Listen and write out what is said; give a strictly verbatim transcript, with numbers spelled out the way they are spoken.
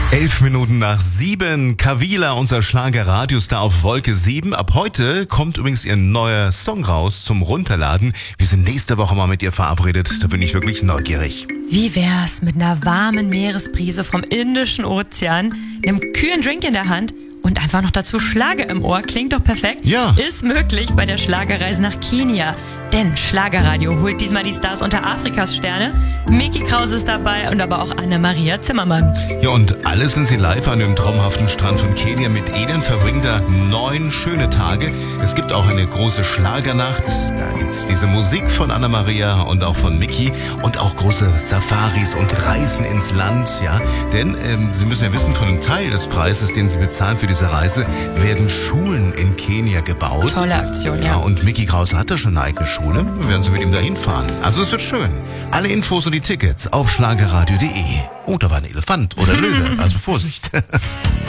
Elf Minuten nach sieben. Kavila, unser Schlager-Radiostar auf Wolke sieben. Ab heute kommt übrigens ihr neuer Song raus zum Runterladen. Wir sind nächste Woche mal mit ihr verabredet. Da bin ich wirklich neugierig. Wie wär's mit einer warmen Meeresbrise vom Indischen Ozean, einem kühlen Drink in der Hand und einfach noch dazu Schlager im Ohr? Klingt doch perfekt. Ja. Ist möglich bei der Schlagerreise nach Kenia. Denn Schlagerradio holt diesmal die Stars unter Afrikas Sterne. Micky Krause ist dabei und aber auch Anna-Maria Zimmermann. Ja, und alle sind sie live an dem traumhaften Strand von Kenia. Mit ihnen verbringen da neun schöne Tage. Es gibt auch eine große Schlagernacht. Da gibt's diese Musik von Anna-Maria und auch von Micky. Und auch große Safaris und Reisen ins Land. Ja, denn ähm, Sie müssen ja wissen, von einem Teil des Preises, den Sie bezahlen für diese Reise, werden Schulen in Kenia gebaut. Tolle Aktion, ja. Ja, und Micky Krause hat da schon eine eigene Schule. Wir werden Sie mit ihm dahin fahren. Also es wird schön. Alle Infos und die Tickets auf schlagerradio punkt de. Oh, da war ein Elefant oder Löwe. Also Vorsicht.